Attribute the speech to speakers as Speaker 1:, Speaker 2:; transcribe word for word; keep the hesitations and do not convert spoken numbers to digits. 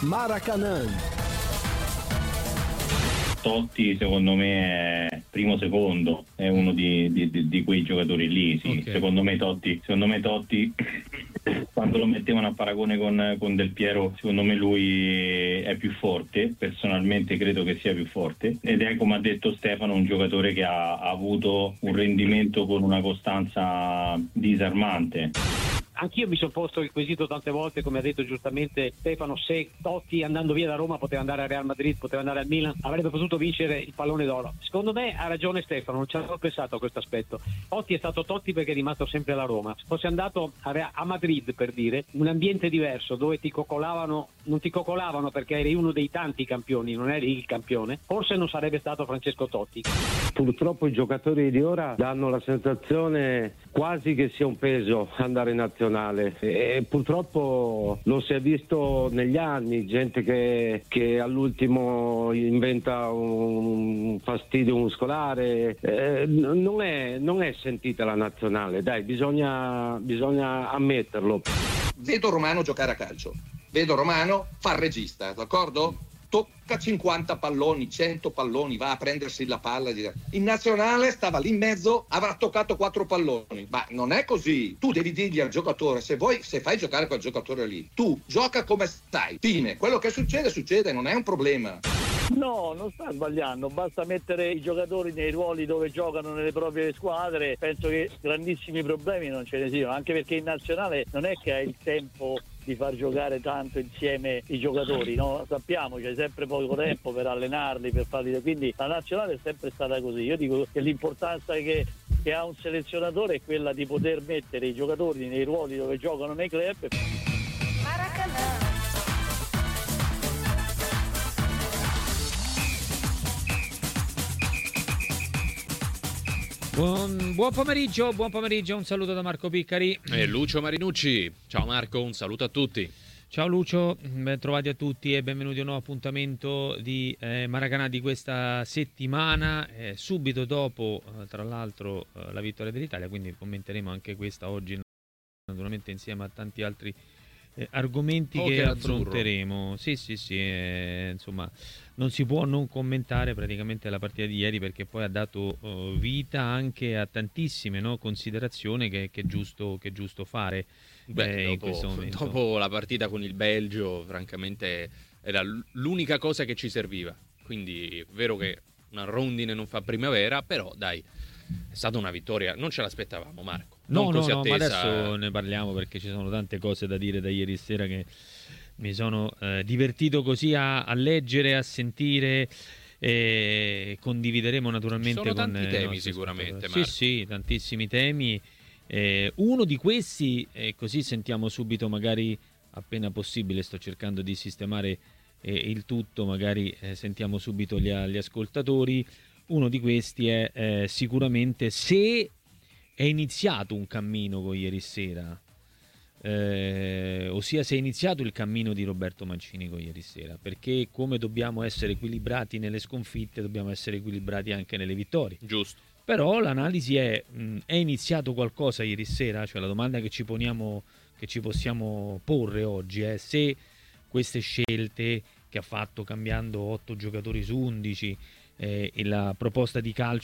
Speaker 1: Maracanã.
Speaker 2: Totti secondo me è primo secondo, è uno di, di, di, di quei giocatori lì, sì. Okay. Secondo me Totti, secondo me Totti quando lo mettevano a paragone con, con Del Piero, secondo me lui è più forte, personalmente credo che sia più forte, ed è, come ha detto Stefano, un giocatore che ha, ha avuto un rendimento con una costanza disarmante.
Speaker 3: Anch'io mi sono posto il quesito tante volte, come ha detto giustamente Stefano, se Totti andando via da Roma poteva andare al Real Madrid, poteva andare al Milan, avrebbe potuto vincere il pallone d'oro. Secondo me ha ragione Stefano, non ci avevo pensato a questo aspetto. Totti è stato Totti perché è rimasto sempre alla Roma. Se fosse andato a, a Madrid, per dire, un ambiente diverso dove ti coccolavano, non ti coccolavano perché eri uno dei tanti campioni, non eri il campione, forse non sarebbe stato Francesco Totti.
Speaker 4: Purtroppo i giocatori di ora danno la sensazione quasi che sia un peso andare in nazionale e purtroppo lo si è visto negli anni, gente che, che all'ultimo inventa un fastidio muscolare, eh, non, è, non è sentita la nazionale, dai, bisogna, bisogna ammetterlo.
Speaker 5: Vedo Romano giocare a calcio, vedo Romano far regista, d'accordo? Tocca cinquanta palloni, cento palloni, va a prendersi la palla. In nazionale stava lì in mezzo, avrà toccato quattro palloni. Ma non è così. Tu devi dirgli al giocatore, se vuoi, se fai giocare quel giocatore lì, tu gioca come stai. Fine, quello che succede, succede, non è un problema.
Speaker 6: No, non sta sbagliando, basta mettere i giocatori nei ruoli dove giocano nelle proprie squadre. Penso che grandissimi problemi non ce ne siano, anche perché in nazionale non è che hai il tempo di far giocare tanto insieme i giocatori, no? Sappiamo c'è sempre poco tempo per allenarli, per farli, quindi la nazionale è sempre stata così. Io dico che l'importanza che, che ha un selezionatore è quella di poter mettere i giocatori nei ruoli dove giocano nei club.
Speaker 7: Maracanã.
Speaker 8: Buon, buon pomeriggio, buon pomeriggio, un saluto da Marco Piccari
Speaker 9: e Lucio Marinucci. Ciao Marco, un saluto a tutti.
Speaker 8: Ciao Lucio, ben trovati a tutti e benvenuti a un nuovo appuntamento di eh, Maracanã di questa settimana, eh, subito dopo eh, tra l'altro eh, la vittoria dell'Italia, quindi commenteremo anche questa oggi naturalmente insieme a tanti altri eh, argomenti oh, che, che affronteremo. Sì, sì, sì, eh, insomma non si può non commentare praticamente la partita di ieri, perché poi ha dato uh, vita anche a tantissime, no, considerazioni che, che, è giusto, che è giusto fare.
Speaker 9: Beh,
Speaker 8: eh,
Speaker 9: dopo,
Speaker 8: in questo momento.
Speaker 9: Dopo la partita con il Belgio, francamente era l'unica cosa che ci serviva. Quindi è vero che una rondine non fa primavera, però dai, è stata una vittoria, non ce l'aspettavamo, Marco. Non
Speaker 8: no,
Speaker 9: così
Speaker 8: no, no,
Speaker 9: attesa.
Speaker 8: ma adesso ne parliamo, perché ci sono tante cose da dire da ieri sera che mi sono eh, divertito così a, a leggere, a sentire, e condivideremo naturalmente.
Speaker 9: Ci sono
Speaker 8: con
Speaker 9: tanti temi sicuramente, Marco.
Speaker 8: Sì, sì, tantissimi temi. Eh, uno di questi, e eh, così sentiamo subito, magari appena possibile, sto cercando di sistemare eh, il tutto, magari eh, sentiamo subito gli, gli ascoltatori. Uno di questi è eh, sicuramente se è iniziato un cammino con ieri sera. Eh, ossia se è iniziato il cammino di Roberto Mancini con ieri sera, perché come dobbiamo essere equilibrati nelle sconfitte, dobbiamo essere equilibrati anche nelle vittorie.
Speaker 9: Giusto.
Speaker 8: Però l'analisi è, mh, è iniziato qualcosa ieri sera? Cioè la domanda che ci poniamo, che ci possiamo porre oggi è se queste scelte che ha fatto cambiando otto giocatori su undici eh, e la proposta di calcio